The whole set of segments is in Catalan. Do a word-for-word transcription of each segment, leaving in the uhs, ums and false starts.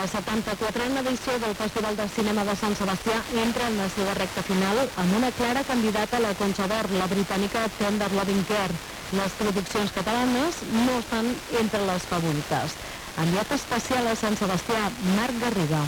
La setanta-quatrena edició del Festival de Cinema de Sant Sebastià entra en la seva recta final amb una clara candidata a la Conxa d'Or, la britànica Tender Loving Care. Les produccions catalanes no estan entre les favorites. Enviat especial a Sant Sebastià, Marc Garriga.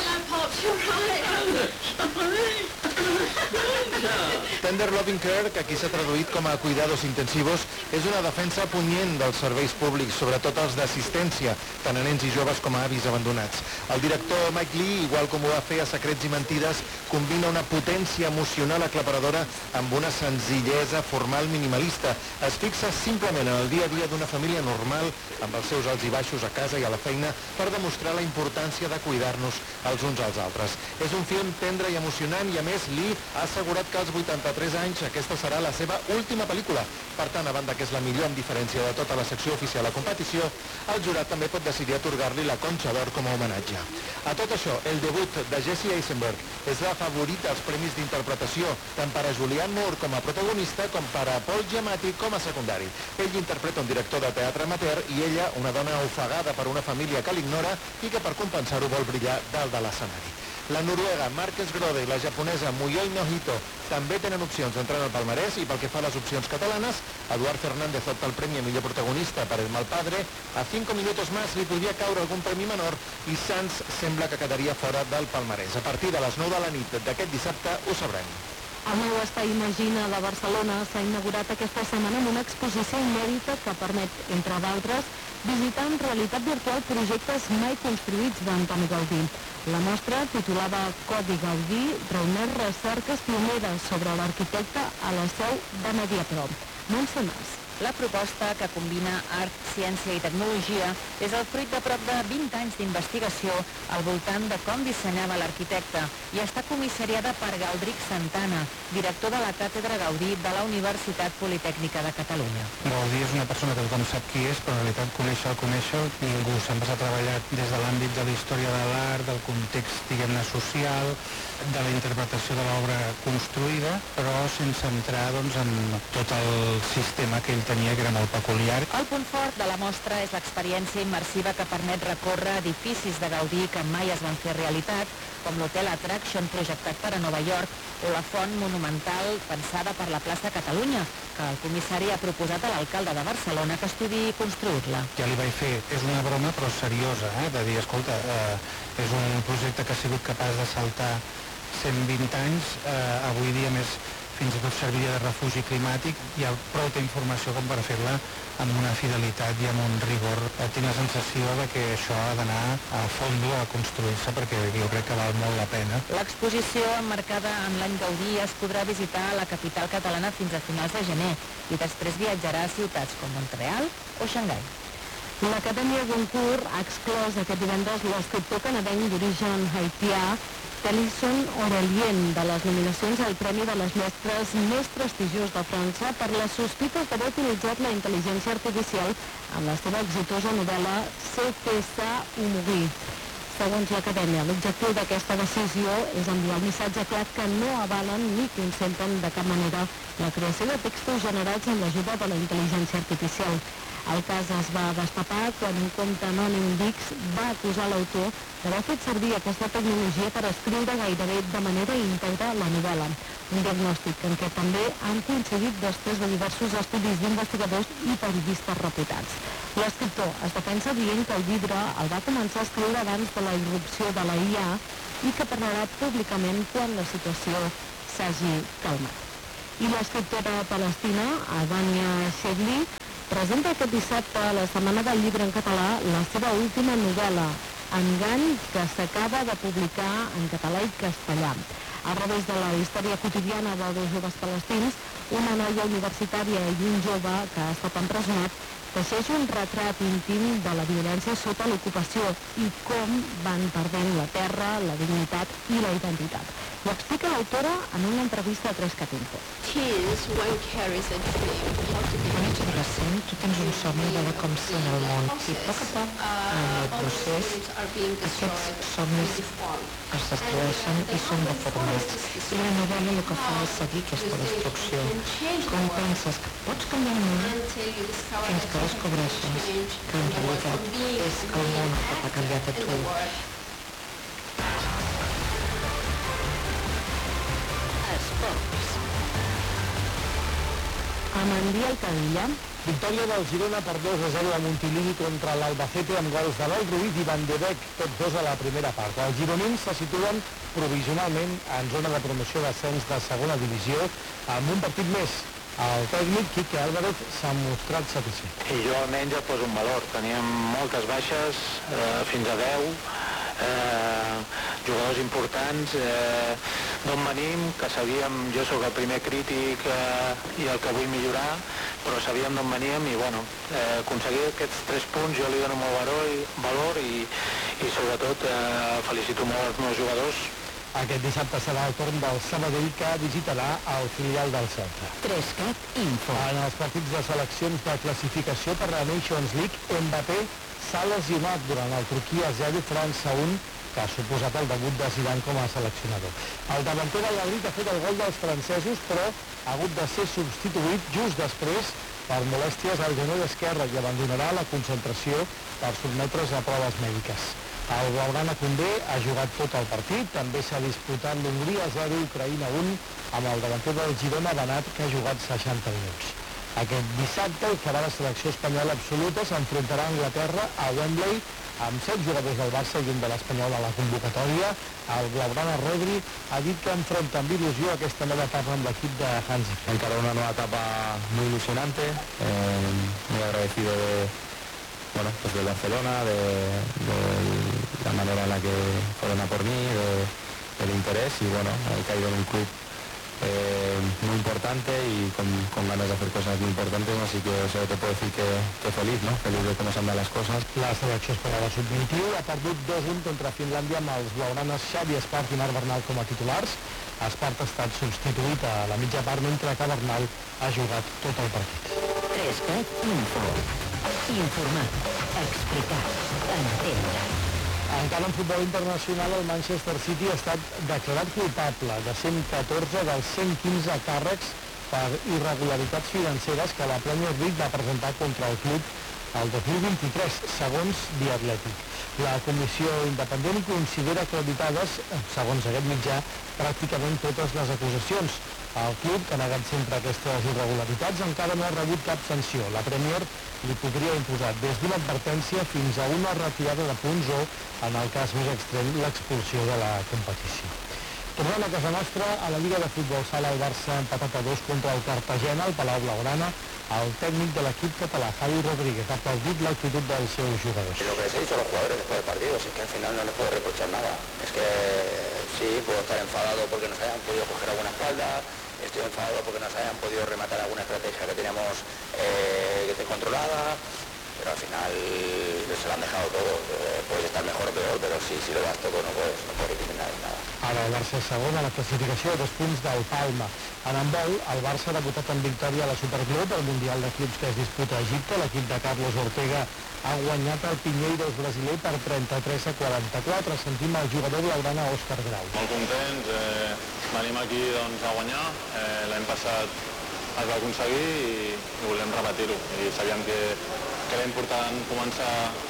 Tender Loving Care, que aquí s'ha traduït com a cuidados intensivos, és una defensa punyent dels serveis públics, sobretot els d'assistència, tant a nens i joves com a avis abandonats. El director Mike Lee, igual com ho va fer a Secrets i Mentides, combina una potència emocional aclaparadora amb una senzillesa formal minimalista. Es fixa simplement en el dia a dia d'una família normal, amb els seus alts i baixos a casa i a la feina, per demostrar la importància de cuidar-nos els uns als altres. És un film tendre i emocionant i, a més, Lee ha assegurat que als vuitanta-tres anys aquesta serà la seva última pel·lícula. Per tant, a banda que és la millor amb diferència de tota la secció oficial a competició, el jurat també pot decidir atorgar-li la Conxa d'Or com a homenatge. A tot això, el debut de Jesse Eisenberg és la favorita als premis d'interpretació, tant per a Julianne Moore com a protagonista com per a Paul Giamatti com a secundari. Ell interpreta un director de teatre amateur i ella una dona ofegada per una família que l'ignora i que per compensar-ho vol brillar dalt de l'escenari. La noruega Marques Grode i la japonesa Muyoi Nohito també tenen opcions d'entrar en el palmarès i pel que fa a les opcions catalanes, Eduard Fernández opta el premi a millor protagonista per El mal padre, a Cinco minutos más li podria caure algun premi menor i Sanz sembla que quedaria fora del palmarès. A partir de les nou de la nit d'aquest dissabte ho sabrem. El nou espai Imagina de Barcelona s'ha inaugurat aquesta setmana amb una exposició inèdita que permet, entre d'altres, visitar en realitat virtual projectes mai construïts d'Antoni Gaudí. La mostra, titulada Codi Gaudí, reuneix recerques pioneres sobre l'arquitecte a la seu de Mediapro. Montse Mas. La proposta, que combina art, ciència i tecnologia, és el fruit de prop de vint anys d'investigació al voltant de com dissenyava l'arquitecte i està comissariada per Galdric Santana, director de la Càtedra Gaudí de la Universitat Politècnica de Catalunya. Gaudí és una persona que tothom sap qui és, però en realitat conèixer-lo, conèixer ningú. Sempre s'ha treballat des de l'àmbit de la història de l'art, del context, diguem-ne, social, de la interpretació de l'obra construïda, però sense entrar doncs, en tot el sistema que ell tenia, que era molt peculiar. El punt fort de la mostra és l'experiència immersiva que permet recórrer edificis de Gaudí que mai es van fer realitat, com l'Hotel Attraction projectat per a Nova York o la Font Monumental pensada per la plaça Catalunya, que el comissari ha proposat a l'alcalde de Barcelona que estudiï construir-la. Ja li vaig fer, és una broma però seriosa, eh? de dir, escolta, eh, és un projecte que ha sigut capaç de saltar cent vint anys, eh, avui dia més fins i tot serviria de refugi climàtic, hi ha prou d'informació com per fer-la amb una fidelitat i amb un rigor. Tinc la sensació de que això ha d'anar a fons a construir-se perquè jo crec que val molt la pena. L'exposició, emmarcada en l'any Gaudí, es podrà visitar a la capital catalana fins a finals de gener i després viatjarà a ciutats com Montreal o Xangai. L'Acadèmia Goncourt ha exclòs aquest divendres l'escriptor canadenc d'origen haitià Tennyson Aurélien de les nominacions al Premi de les Mestres més prestigiós de França per les sospites d'haver utilitzat la intel·ligència artificial en la seva exitosa novel·la C P S Humogui. Segons l'Acadèmia, l'objectiu d'aquesta decisió és enviar el missatge clar que no avalen ni consenten de cap manera la creació de textos generats amb l'ajuda de la intel·ligència artificial. El cas es va destapar quan un compte anònim d'X va acusar l'autor d'haver fet servir aquesta tecnologia per escriure gairebé de manera íntegra la novel·la. Un diagnòstic en què també han coincidit després de diversos estudis d'investigadors i periodistes reputats. L'escriptor es defensa dient que el llibre el va començar a escriure abans de la irrupció de la I A i que parlarà públicament quan la situació s'hagi calmat. I l'escriptora palestina, Adania Shebli, presenta aquest dissabte a la Setmana del Llibre en català la seva última novel·la, Engany, que s'acaba de publicar en català i castellà. A través de la història quotidiana de dos joves palestins, una noia universitària i un jove que ha estat empresonat teixeix un retrat íntim de la violència sota l'ocupació i com van perdent la terra, la dignitat i la identitat. Ho explica l'autora en una entrevista a tres cat info. Quan ets adolescent, tu tens un somni de com sent el món i a poc a poc, en el procés, aquests somnis es destrueixen i són deformats. I la novel·la el que fa és seguir aquesta destrucció. Com penses que pots canviar el món fins que descobreixes que en realitat és el món que t'ha canviat a tu. esports. A Mandí, al Cadilla. Victòria del Girona per dos a zero a Montilivi contra l'Albacete amb gols de Bel Ruiz i Van de Beek, tots dos a la primera part. Els gironins se situen provisionalment en zona de promoció d'ascens de segona divisió amb un partit més. El tècnic Quique Álvarez s'ha mostrat satisfet. I jo almenys et poso un valor. Teníem moltes baixes, eh, fins a deu, eh, jugadors importants, eh, d'on venim, que sabíem, jo sóc el primer crític eh, i el que vull millorar, però sabíem d'on veníem i bueno, eh, aconseguir aquests tres punts jo li dono molt valor i, valor i, i sobretot eh, felicito molt els meus jugadors. Aquest dissabte serà el torn del Sabadell, que visitarà el filial del Celta. Trescat Info. En els partits de seleccions de classificació per la Nations League, Mbappé s'ha lesionat durant el Turquia zero França un, que ha suposat el debut de Zidane com a seleccionador. El davanter del Madrid ha fet el gol dels francesos, però ha hagut de ser substituït just després per molèsties al genoll esquerre i abandonarà la concentració per sotmetre's a proves mèdiques. El Blaugrana Condé ha jugat tot el partit, també s'ha disputat l'Hongria zero, Ucraïna un, amb el davanter del Girona, Benat, que ha jugat seixanta minuts. Aquest dissabte el farà la selecció espanyola absoluta, s'enfrontarà a Anglaterra a Wembley amb set jugadors del Barça i un de l'Espanyol a la convocatòria. El Blaugrana Rodri ha dit que enfronta amb il·lusió aquesta nova etapa amb l'equip de Hansi Flick. Encara una nueva etapa muy ilusionante, eh, muy agradecido de, bueno, pues del Barcelona, de, de la manera en la que fueron a por mí, de, del interés y bueno, he caído en un club Eh, muy importante y con, con ganas de hacer cosas muy importantes, así que solo te puedo decir que, que feliz, ¿no? Feliz de cómo se han dado las cosas. La selecció espanyola sub vint i u ha perdut dos un contra Finlàndia amb els blaugranes Xavi Espart i Marc Bernal com a titulars. Espart ha estat substituït a la mitja part, mentre que Bernal ha jugat tot el partit. Trescat Info. Informar, explicar, entendre. Encara en futbol internacional, el Manchester City ha estat declarat culpable de cent catorze dels cent quinze càrrecs per irregularitats financeres que la Premier League va presentar contra el club el dos mil vint-i-tres, segons The Athletic. La comissió independent considera acreditades, segons aquest mitjà, pràcticament totes les acusacions. El club, que ha negat sempre aquestes irregularitats, encara no ha rebut cap sanció. La Premier li podria imposar des d'una advertència fins a una retirada de punts o, en el cas més extrem, l'expulsió de la competició. Tornant a casa nostra, a la Lliga de Futbol Sala, el Barça ha empatat a dos contra el Cartagena, al Palau Blaugrana. El técnico de l'equip català, Javi Rodríguez, ha aplaudit l'actitud dels seus jugadors. Lo que les he dicho a los jugadores después del partido, si es que al final no les puedo reprochar nada. Es que sí, puedo estar enfadado porque nos hayan podido coger alguna espalda, estoy enfadado porque nos hayan podido rematar alguna estrategia que teníamos eh, que esté controlada, pero al final se lo han dejado todo. Eh, puedes estar mejor o peor, pero sí, si lo das todo no puedes, no puedes recriminar nada. Ara el Barça és segon a la classificació a dos punts del Palma. En handbol, el Barça ha debutat en victòria a la Superglobe, el Mundial de Clubs que es disputa a Egipte. L'equip de Carlos Ortega ha guanyat el Pinheiros brasiler per trenta-tres a quaranta-quatre. Sentim el jugador blaugrana Òscar Grau. Molt contents, eh, venim aquí doncs, a guanyar. Eh, L'any passat es va aconseguir i, i volem repetir-ho. I sabíem que, que era important començar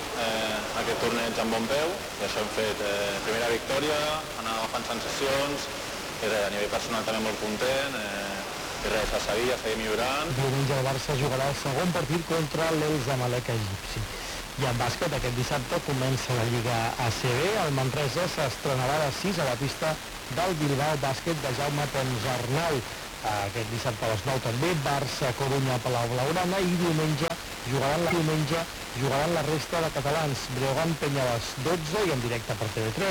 eh, aquest torneig amb bon peu, i això hem fet. Eh, primera victòria, anar agafant sensacions, i res, a nivell personal també molt content, eh, i res, a seguir, a seguir millorant. Diumenge el Barça jugarà el segon partit contra l'Els Zamalek egipci. I en bàsquet, aquest dissabte comença la Lliga A C B. El Manresa s'estrenarà a les sis a la pista del Bilbao Bàsquet de Jaume Ponsarnau. Aquest dissabte a les nou també, Barça, Corunya, Palau Blaugrana, i diumenge jugaran la, diumenge jugaran la resta de catalans. Breogán, Penya a les dotze i en directe per T V tres.